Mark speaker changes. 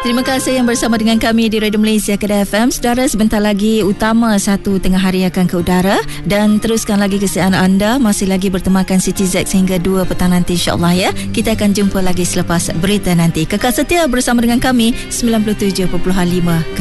Speaker 1: Terima kasih yang bersama dengan kami di Radio Malaysia Kedah FM. Saudara, sebentar lagi Utama 1 tengah hari akan ke udara, dan teruskan lagi kesihatan anda. Masih lagi bertemakan Siti Z sehingga 2 petang nanti, insyaAllah ya. Kita akan jumpa lagi selepas berita nanti. Kekal setia bersama dengan kami 97.5